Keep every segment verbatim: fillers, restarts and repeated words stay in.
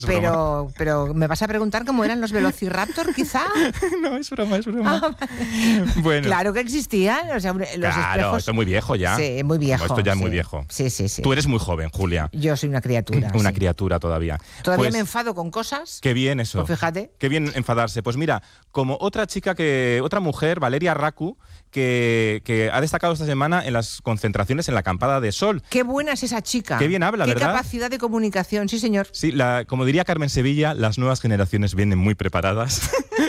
Pero, pero ¿me vas a preguntar cómo eran los Velociraptor, quizá? No, es broma, es broma. Ah, bueno. Claro que existían. O sea, los claro, espejos... esto es muy viejo ya. Sí, muy viejo. Esto ya es sí. muy viejo. Sí, sí, sí. Tú eres muy joven, Julia. Yo soy una criatura. Una sí. criatura todavía. Todavía pues, me enfado con cosas. Qué bien eso. Pues fíjate. Qué bien enfadarse. Pues mira, como otra chica, que otra mujer, Valeria Raku, que, que ha destacado esta semana en las concentraciones en la acampada de Sol. Qué buena es esa chica. Qué bien habla, Qué ¿verdad? Qué capacidad de comunicación, sí, señor. Sí, la, como diría Carmen Sevilla, las nuevas generaciones vienen muy preparadas.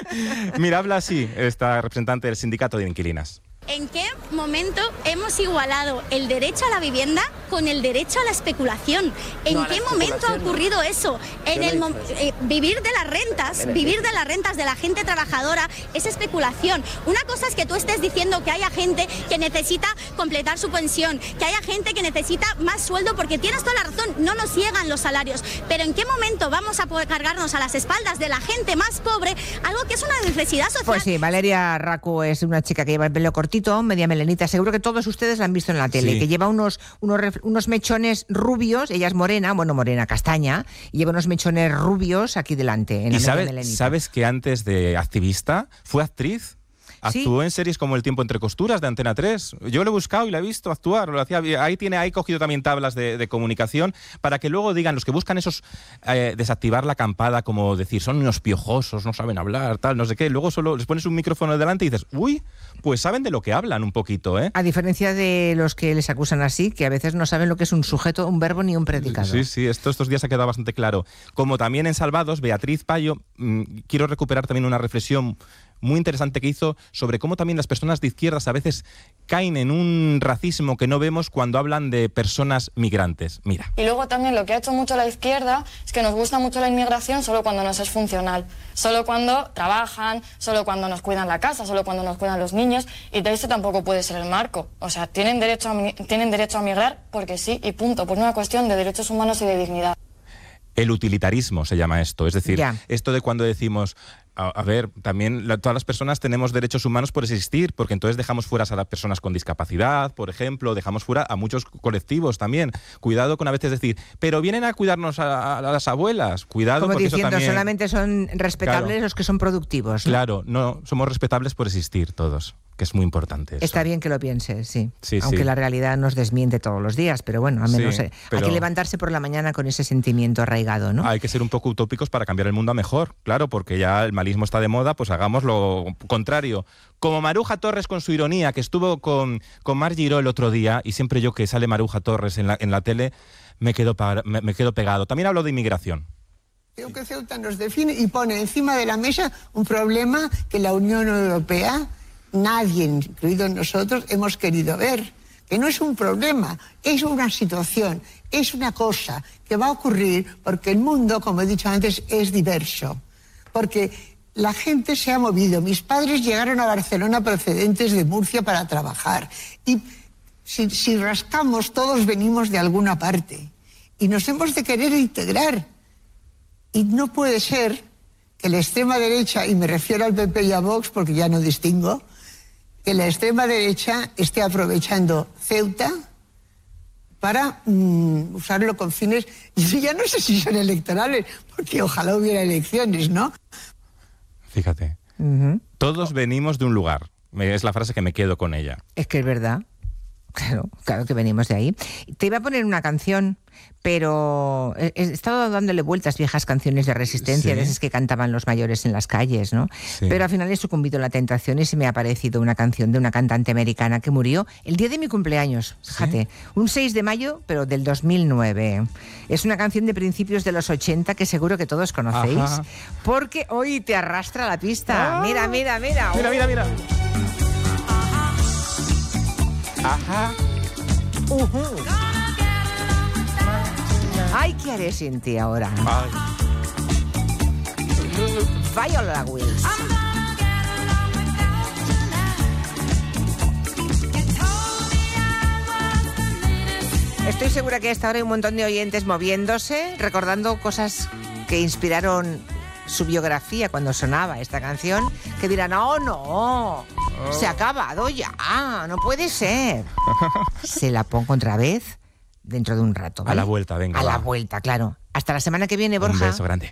Mira, habla así esta representante del sindicato de inquilinas. ¿En qué momento hemos igualado el derecho a la vivienda con el derecho a la especulación? ¿En no, qué momento ha ocurrido eso? En el eh, vivir de las rentas, vivir de las rentas de la gente trabajadora es especulación. Una cosa es que tú estés diciendo que haya gente que necesita completar su pensión, que haya gente que necesita más sueldo, porque tienes toda la razón, no nos llegan los salarios. Pero ¿en qué momento vamos a poder cargarnos a las espaldas de la gente más pobre algo que es una necesidad social? Pues sí, Valeria Raku es una chica que lleva el pelo cortito, media melenita, seguro que todos ustedes la han visto en la tele, sí. Que lleva unos, unos, unos mechones rubios, ella es morena, bueno, morena, castaña, y lleva unos mechones rubios aquí delante, en la ¿Y sabe, media melenita. ¿Sabes que antes de activista fue actriz? Actuó ¿Sí? en series como El tiempo entre costuras de Antena tres. Yo lo he buscado y la he visto actuar. Lo hacía, ahí tiene, ahí cogido también tablas de, de comunicación para que luego digan los que buscan esos eh, desactivar la acampada, como decir, son unos piojosos, no saben hablar, tal, no sé qué. Luego solo les pones un micrófono delante y dices, uy, pues saben de lo que hablan un poquito, ¿eh? A diferencia de los que les acusan así, que a veces no saben lo que es un sujeto, un verbo ni un predicado. Sí, sí, esto estos días ha quedado bastante claro. Como también en Salvados, Beatriz Payo, mmm, quiero recuperar también una reflexión muy interesante que hizo sobre cómo también las personas de izquierdas a veces caen en un racismo que no vemos cuando hablan de personas migrantes. Mira. Y luego también lo que ha hecho mucho la izquierda es que nos gusta mucho la inmigración solo cuando nos es funcional, solo cuando trabajan, solo cuando nos cuidan la casa, solo cuando nos cuidan los niños, y de eso tampoco puede ser el marco. O sea, tienen derecho a, tienen derecho a migrar porque sí y punto, por una cuestión de derechos humanos y de dignidad. El utilitarismo se llama esto, es decir, ya. esto de cuando decimos... A, a ver, también la, todas las personas tenemos derechos humanos por existir, porque entonces dejamos fuera a las personas con discapacidad, por ejemplo, dejamos fuera a muchos colectivos también. Cuidado con a veces decir, pero vienen a cuidarnos a, a las abuelas. Cuidado, como porque diciendo, eso también... solamente son respetables claro. los que son productivos, ¿no? Claro, no, somos respetables por existir todos, que es muy importante eso. Está bien que lo pienses, sí. sí Aunque sí. la realidad nos desmiente todos los días, pero bueno, al menos sí, pero... hay que levantarse por la mañana con ese sentimiento arraigado, ¿no? Hay que ser un poco utópicos para cambiar el mundo a mejor, claro, porque ya el malismo está de moda, pues hagamos lo contrario. Como Maruja Torres con su ironía, que estuvo con, con Mar Giró el otro día, y siempre yo que sale Maruja Torres en la, en la tele, me quedo, me, me quedo pegado. También hablo de inmigración. Creo que Ceuta nos define y pone encima de la mesa un problema que la Unión Europea, nadie, incluidos nosotros, hemos querido ver. Que no es un problema, es una situación, es una cosa que va a ocurrir porque el mundo, como he dicho antes, es diverso. Porque la gente se ha movido. Mis padres llegaron a Barcelona procedentes de Murcia para trabajar. Y si, si rascamos, todos venimos de alguna parte. Y nos hemos de querer integrar. Y no puede ser que la extrema derecha, y me refiero al P P y a Vox porque ya no distingo, que la extrema derecha esté aprovechando Ceuta para mmm, usarlo con fines, yo ya no sé si son electorales, porque ojalá hubiera elecciones, ¿no? Fíjate, uh-huh. Todos venimos de un lugar, es la frase que me quedo con ella. Es que es verdad. Claro, claro que venimos de ahí. Te iba a poner una canción, pero he estado dándole vueltas viejas canciones de resistencia, ¿Sí? de esas que cantaban los mayores en las calles, ¿no? Sí. Pero al final he sucumbido a la tentación y se me ha aparecido una canción de una cantante americana que murió el día de mi cumpleaños, fíjate, ¿Sí? un seis de mayo, pero del dos mil nueve. Es una canción de principios de los ochenta que seguro que todos conocéis, Ajá. porque hoy te arrastra la pista. Ah. Mira, mira, mira. Mira, mira, mira. Ajá. Uh-huh. Ay, ¿qué haré sin ti ahora? Ay. Viola Wills. Estoy segura que a esta hora hay un montón de oyentes moviéndose, recordando cosas que inspiraron su biografía cuando sonaba esta canción, que dirán, oh no, oh. se ha acabado ya, no puede ser. Se la pongo otra vez, dentro de un rato, ¿vale? A la vuelta, venga. A va. la vuelta, claro. Hasta la semana que viene, Borja. Un beso grande.